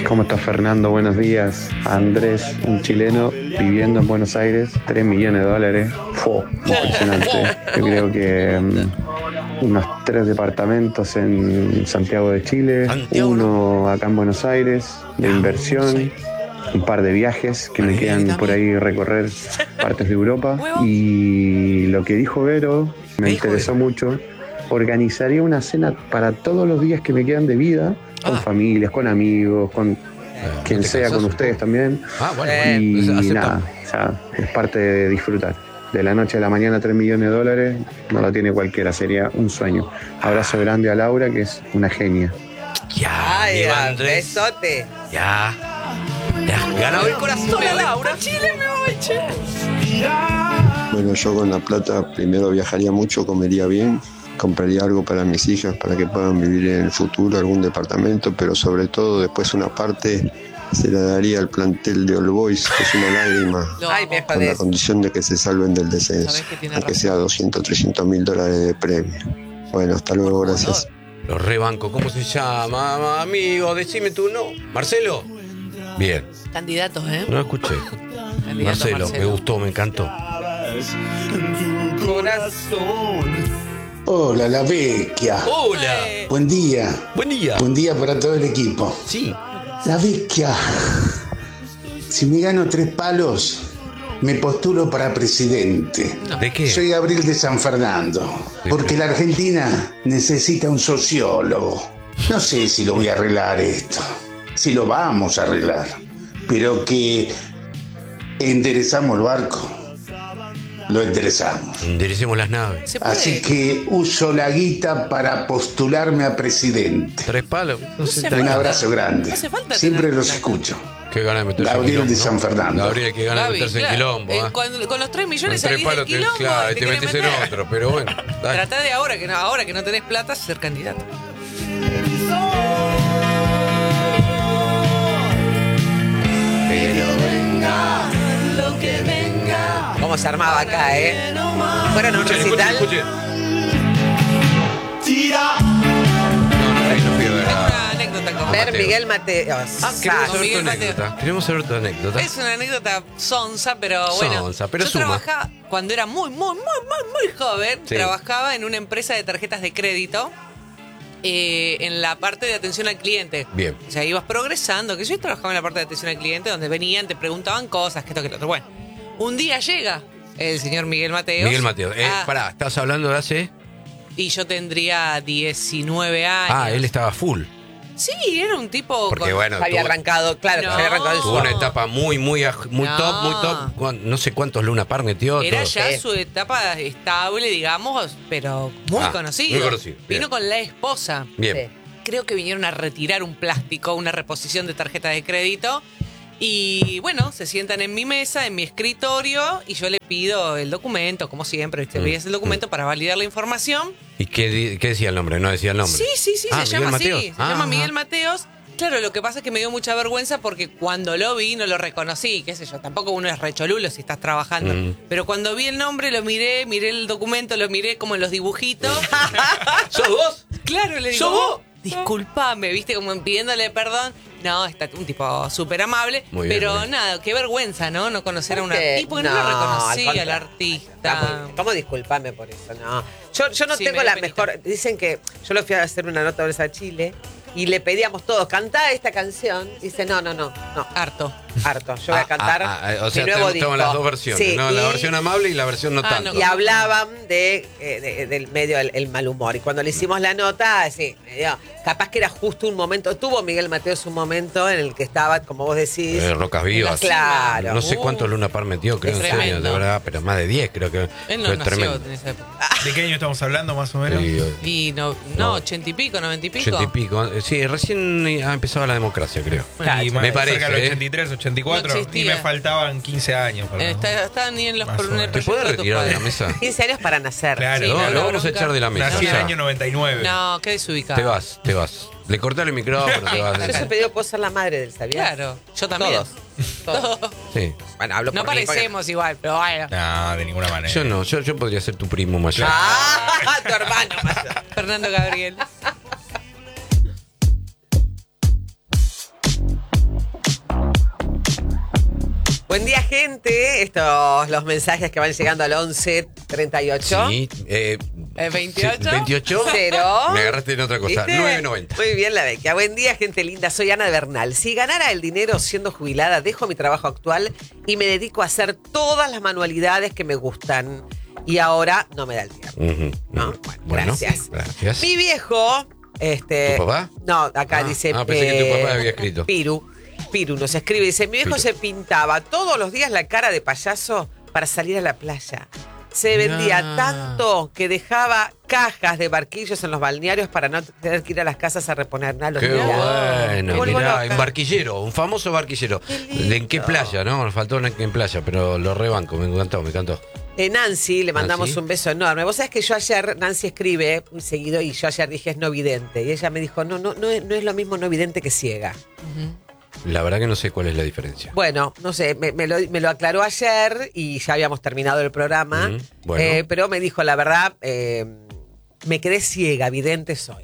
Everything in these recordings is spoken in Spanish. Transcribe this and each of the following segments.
¿Cómo está Fernando? Buenos días. Andrés, un chileno viviendo en Buenos Aires, 3 millones de dólares. Impresionante. Yo creo que unos 3 departamentos en Santiago de Chile, uno acá en Buenos Aires, de inversión, un par de viajes que me quedan por ahí recorrer partes de Europa. Y lo que dijo Vero me interesó mucho. Organizaría una cena para todos los días que me quedan de vida, con familias, con amigos, con quien sea, con ustedes también. Y nada, o sea, es parte de disfrutar. De la noche a la mañana 3 millones de dólares, no lo tiene cualquiera, sería un sueño. Abrazo grande a Laura, que es una genia. Ay, besote. Ya ganó el corazón de Laura. Chile me voy, che. Bueno, yo con la plata primero viajaría mucho, comería bien, compraría algo para mis hijas para que puedan vivir en el futuro, algún departamento, pero sobre todo después una parte se la daría al plantel de All Boys, que es una lágrima, con la condición de que se salven del descenso, aunque sea 200, 300 mil dólares de premio. Bueno, hasta luego, gracias. Los rebanco, ¿cómo se llama? Amigo, decime tú, ¿no? ¿Marcelo? Bien. Candidatos, No escuché. Marcelo, me gustó, me encantó. Corazón. Hola, la vecchia. Hola. Buen día. Buen día. Buen día para todo el equipo. Sí. La vecchia. Si me gano 3 palos, me postulo para presidente. ¿De qué? Soy Gabriel de San Fernando. Porque la Argentina necesita un sociólogo. No sé si lo voy a arreglar esto. Si lo vamos a arreglar. Pero que enderezamos el barco. Lo enderezamos. Enderecemos las naves. Así que uso la guita para postularme a presidente. 3 palos. Un abrazo grande. No hace falta Siempre tener los plata. escucho. Qué gana de meterse Gabriel en quilombo, de San Fernando. Gabriel, que gana de Gaby, meterse claro. en quilombo. Con los 3 millones Con 3 salís palos del quilombo. claro, y te te querés metes en meter. otro, pero bueno. Dale. Tratá de ahora que no tenés plata, ser candidato. Pero venga lo que venga. ¿Cómo se armaba acá, Fueron a un recital. escuchen. No pido Tengo nada. una anécdota con Ver Mateo. Miguel Mateos. Queremos saber tu Miguel Mateo. anécdota. Queremos saber tu anécdota. Es una anécdota sonsa, pero bueno. Sonsa, pero yo suma. trabajaba, cuando era muy joven, Sí. trabajaba en una empresa de tarjetas de crédito en la parte de atención al cliente. Bien. O sea, ibas progresando, que yo trabajaba en la parte de atención al cliente, donde venían, te preguntaban cosas, que esto, que lo otro. Bueno, un día llega el señor Miguel Mateos. Miguel Mateo. Pará, ¿estás hablando de hace? Y yo tendría 19 años. Él estaba full. Sí, era un tipo... Porque bueno, Había tuvo- arrancado, claro, No. había arrancado el tuvo una sueño. etapa muy top. No sé cuántos Luna Park metió. Era todo. ya Sí. su etapa estable, digamos, pero muy conocido. muy conocido, bien. Vino con la esposa. Bien. Sí. Creo que vinieron a retirar un plástico, una reposición de tarjeta de crédito. Y bueno, se sientan en mi mesa, en mi escritorio, y yo le pido el documento, como siempre, ¿viste? Pides el documento para validar la información. ¿Y qué decía el nombre? No decía el nombre. Sí, se Miguel llama Mateos. así. Se llama Ajá. Miguel Mateos. Claro, lo que pasa es que me dio mucha vergüenza porque cuando lo vi no lo reconocí, qué sé yo, tampoco uno es recholulo si estás trabajando. Pero cuando vi el nombre lo miré el documento, lo miré como en los dibujitos. ¿Sos vos? Claro, le digo, ¿Sos vos? disculpame, viste, como pidiéndole perdón. No, está un tipo súper amable, Muy bien, pero muy bien. nada, qué vergüenza, ¿no? No conocer a una... ¿Por qué? Y porque no, No, lo reconocí al al contrario. artista. ¿Cómo disculpame por eso? No. Yo no Sí, tengo me la dio penita. mejor. Dicen que yo lo fui a hacer una nota a Chile y le pedíamos todos, cantá esta canción. Dice, no. Harto. Harto. Yo voy a cantar O sea, mi nuevo tenemos disco. las dos versiones, Sí, ¿no? La y- versión amable y la versión no tanto. Y hablaban del medio el mal humor. Y cuando le hicimos la nota, sí, capaz que era justo un momento. Tuvo Miguel Mateos un momento en el que estaba, como vos decís. Rocas Vivas. Claro. No sé cuántos Luna Park metió, creo, Es en serio, de tremendo. verdad, pero más de 10 creo que Él no fue nació tremendo. en esa época. ¿De qué año estamos hablando, más o menos? Sí, Y no, 80 y pico, 90 y pico. 80 y pico. Sí, recién ha empezado la democracia, creo. Y me parece, cerca del ¿eh? 83, 84. No y existía. me faltaban 15 años. para- Está ni en los Más o menos. el ¿Te proyecto podés de tus retirar de la padres. mesa? 15 años para nacer. Claro. No, no, lo vamos a bronca. echar de la mesa. Nací en ya. el año 99. No, qué desubicado. Te vas. Le cortás el micrófono, te vas. Yo siempre digo, puedo ser la madre del, ¿sabías? Claro, yo también. Todos. Sí. Bueno, hablo No por mí, porque- parecemos igual, pero bueno. No, de ninguna manera. Yo no, yo podría ser tu primo mayor. Ah, tu hermano. Fernando Gabriel. Buen día, gente. Estos los mensajes que van llegando al 11 38. Sí, 28. 28. 0. Me agarraste en otra cosa. ¿Viste? 9.90. Muy bien, la beca. Buen día, gente linda. Soy Ana Bernal. Si ganara el dinero siendo jubilada, dejo mi trabajo actual y me dedico a hacer todas las manualidades que me gustan. Y ahora no me da el tiempo. ¿No? Bueno, gracias. Gracias. Mi viejo. ¿Tu papá? No, acá dice. pensé que tu papá había escrito. Piru nos escribe, dice, mi viejo se pintaba todos los días la cara de payaso para salir a la playa. Se vendía tanto que dejaba cajas de barquillos en los balnearios para no tener que ir a las casas a reponer nada. Los Qué días. bueno, Me vuelvo mirá, loca. en barquillero, un famoso barquillero. Qué ¿En qué playa, no? Nos faltó en playa, pero lo rebanco, me encantó. Nancy, le mandamos ¿Nancy? un beso enorme. Vos sabés que yo ayer, Nancy escribe muy seguido, y yo ayer dije es no vidente. Y ella me dijo, no es lo mismo no vidente que ciega. La verdad que no sé cuál es la diferencia. Bueno, no sé, me lo aclaró ayer y ya habíamos terminado el programa. Bueno. Pero me dijo, la verdad, me quedé ciega, vidente soy.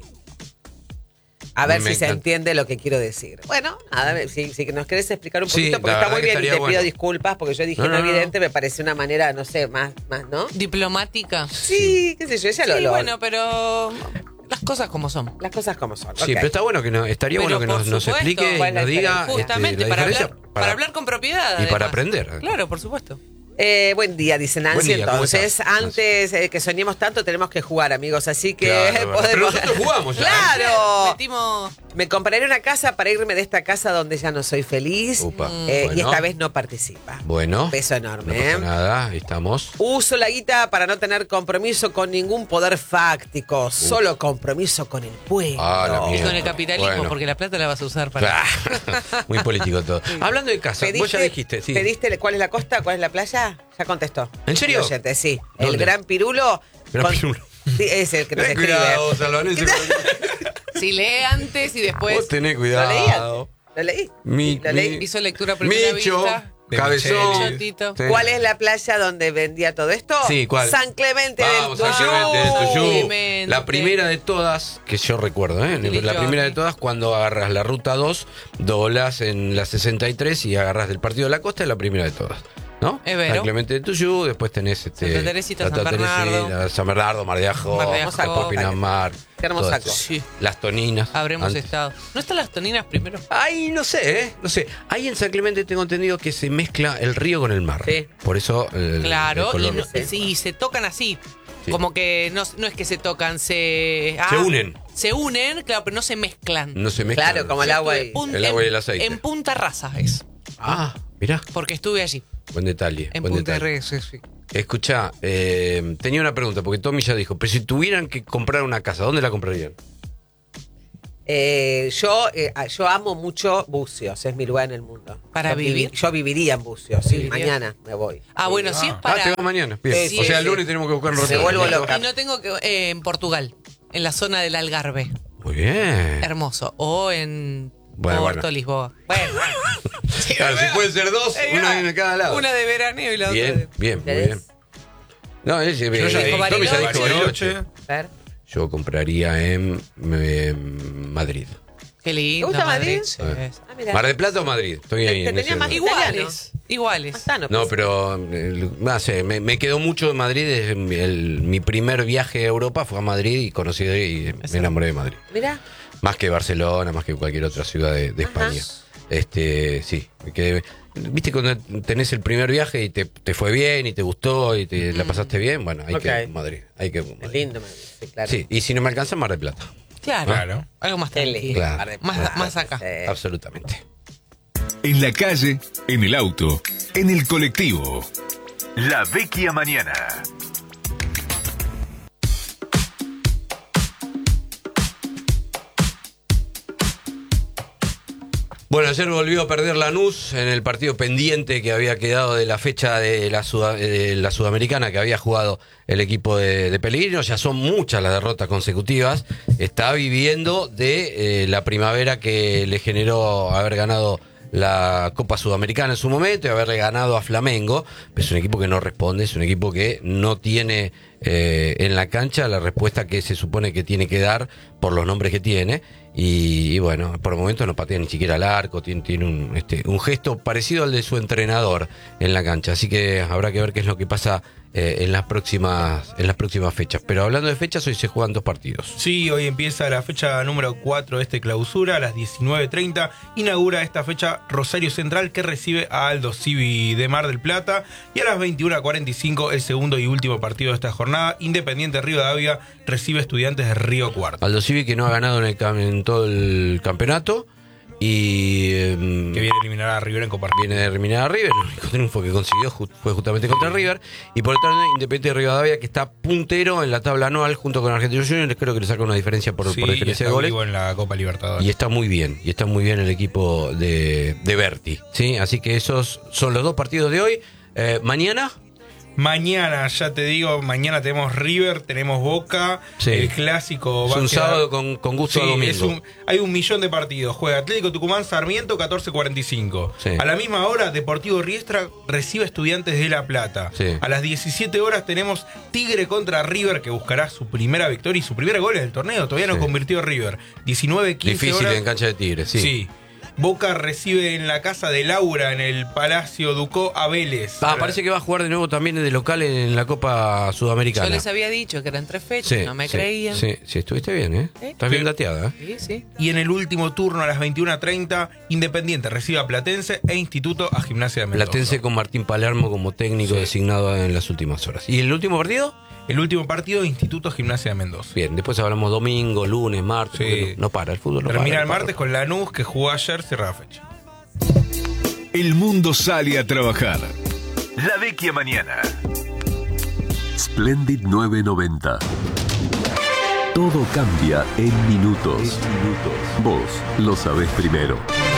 A ver Me si se encanta. entiende lo que quiero decir. Bueno, nada, si nos querés explicar un Sí, poquito, porque la está verdad muy que bien y te estaría pido bueno. disculpas, porque yo dije No, no, no, no. evidente, me parece una manera, no sé, más, ¿no? Diplomática. Sí, qué sé yo, ella Sí, lo bueno, pero las cosas como son. las cosas como son. Sí, ok. pero está bueno que estaría Pero bueno que por nos supuesto, explique y ¿cuál es la nos diga diferencia? Justamente, la para diferencia hablar con propiedad. y para además. aprender. Claro, por supuesto. Buen día, dice Nancy. Buen día, ¿cómo Entonces, estás? antes que soñemos tanto, tenemos que jugar, amigos. Así que Claro, podemos. pero nosotros jugamos ya, ¿eh? ¡Claro! Metimos. Me compraré una casa para irme de esta casa donde ya no soy feliz. Upa. Y Bueno. esta vez no participa. Bueno. Beso enorme. No pasa nada, ahí estamos. Uso la guita para no tener compromiso con ningún poder fáctico, solo compromiso con el pueblo. Ah, la Y mierda. con el capitalismo, Bueno. porque la plata la vas a usar para. Muy político todo. Hablando de casa, vos ya dijiste, sí. ¿Pediste cuál es la costa, cuál es la playa? Ya contestó. ¿En serio? El oyente, sí. ¿Dónde? El Gran Pirulo. Gran Pirulo. Sí, es el que nos Ten escribe. cuidado, Salvanense. Si lee antes y después Vos tenés Lo leí antes. cuidado. Lo leí. Mi- Lo leí. hizo lectura a primera Micho, vista. De Cabezón. Micheli. Chotito. Sí. ¿Cuál es la playa donde vendía todo esto? Sí, ¿cuál? San Clemente Vamos, del San Clemente del Tuyú. Tuyú. Clemente. La primera de todas, que yo recuerdo, ¿eh? Billy La primera de Johnny. todas, cuando agarras la ruta 2, doblas en la 63 y agarras del Partido de la Costa, es la primera de todas. ¿No? Evero. San Clemente de Tuyú, después tenés Santa Teresita, San San Bernardo, Mar de Ajó, Mar de Ajó. Pinamar. Qué hermoso todo saco. eso. Sí. Las Toninas. Habremos antes. estado. ¿No están las toninas primero? Ay, no sé, ¿eh? No sé. Ahí en San Clemente tengo entendido que se mezcla el río con el mar. Sí. Por eso el Claro, y, color. no- Sí. sí, se tocan así. Sí. Como que no es que se tocan, se unen. Se unen, claro, pero no se mezclan. No se mezcla. Claro, como el agua y... El agua y el aceite. En Punta Rasa es, Ah, mirá. porque estuve allí. Buen detalle. En buen Punta detalle. Rasa, sí. Escuchá, tenía una pregunta, porque Tommy ya dijo, pero si tuvieran que comprar una casa, ¿dónde la comprarían? Yo amo mucho Bucios, es mi lugar en el mundo. ¿Para Yo vivir? Yo viviría en Bucios, sí, ¿Viviría? mañana me voy. Ah, bueno, sí es Ah, para... te vas mañana. Bien. Sí, o sea, el sí. lunes tenemos que buscar un Me rotario. vuelvo loca. Y no tengo que... en Portugal, en la zona del Algarve. Muy bien. Hermoso. O en Bueno, Porto, bueno. Lisboa. Bueno. Claro, si pueden ser dos, una en cada lado. Una de veraneo y la otra Bien, de... bien, muy ¿Ves? bien. No, Yo ya dijo dije, Tommy ya dijo Bariloche. Bariloche. A ver. Yo compraría en Madrid. Qué lindo. ¿Te gusta Madrid? Sí. Ah, mirá. ¿Mar del Plata o Madrid? Estoy ahí Te en tenía ese más orden. Iguales. Iguales. Mastano, No, pues. pero no sé, me quedó mucho de Madrid. Mi primer viaje a Europa fue a Madrid y conocí y me enamoré de Madrid. Mirá. Más que Barcelona, más que cualquier otra ciudad de España. Sí, me quedé. Viste cuando tenés el primer viaje y te fue bien y te gustó y te la pasaste bien, bueno, hay Ok. que ir a Madrid. Hay que ir a Es Madrid. lindo, sí, claro. Sí, y si no me alcanza, Mar del Plata. Claro. Claro. Algo más Qué tranquilo. lindo. Claro. Mar del Más- Plata, más acá. sí. Absolutamente. En la calle, en el auto, en el colectivo. La Vecchia Mañana. Bueno, ayer volvió a perder Lanús en el partido pendiente que había quedado de la fecha de la Sudamericana que había jugado el equipo de Pellegrino. Ya son muchas las derrotas consecutivas. Está viviendo de la primavera que le generó haber ganado la Copa Sudamericana en su momento y haberle ganado a Flamengo. Es un equipo que no responde, es un equipo que no tiene en la cancha la respuesta que se supone que tiene que dar por los nombres que tiene. Y bueno, por el momento no patea ni siquiera al arco, tiene un gesto parecido al de su entrenador en la cancha. Así que habrá que ver qué es lo que pasa en las próximas fechas. Pero hablando de fechas, hoy se juegan 2 partidos. Sí, hoy empieza la fecha número 4 de este clausura, a las 19:30. Inaugura esta fecha Rosario Central, que recibe a Aldo Civi de Mar del Plata. Y a las 21:45, el segundo y último partido de esta jornada, Independiente Rivadavia recibe Estudiantes de Río Cuarto. Aldo Civi, que no ha ganado en todo el campeonato. Y que viene a eliminar a River en Copa Argentina. Viene a eliminar a River. El único triunfo que consiguió fue justamente contra River. Y por otra parte, Independiente de Rivadavia, que está puntero en la tabla anual junto con Argentinos Juniors. Creo que le saca una diferencia por diferencia de goles. Vivo en la Copa Libertadores. Y está muy bien. Y está muy bien el equipo de Berti, ¿sí? Así que esos son los 2 partidos de hoy. Mañana, ya te digo, mañana tenemos River, tenemos Boca, sí. El clásico. Es un sábado con gusto a domingo. Hay 1 millón de partidos. Juega Atlético Tucumán Sarmiento, 14:45. Sí. A la misma hora, Deportivo Riestra recibe Estudiantes de La Plata. Sí. A las 17 horas tenemos Tigre contra River, que buscará su primera victoria y su primer gol en el torneo. Todavía no convirtió River. 19:15 Difícil horas. en cancha de Tigre, Sí. Boca recibe en la casa de Laura, en el Palacio Ducó, a Vélez. Parece que va a jugar de nuevo también de local en la Copa Sudamericana. Yo les había dicho que eran 3 fechas, no me creían. Sí, estuviste bien, ¿eh? Estás bien dateada, ¿eh? Sí. Y en el último turno, a las 21:30, Independiente recibe a Platense e Instituto a Gimnasia de Mendoza. Platense con Martín Palermo como técnico designado en las últimas horas. ¿Y el último partido? El último partido, Instituto Gimnasia de Mendoza. Bien, después hablamos domingo, lunes, martes. Sí. No para, el fútbol no Termina para. el martes con Lanús, que jugó ayer, cierra la fecha. El mundo sale a trabajar. La Vecchia Mañana. Splendid 990. Todo cambia en minutos. Vos lo sabés primero.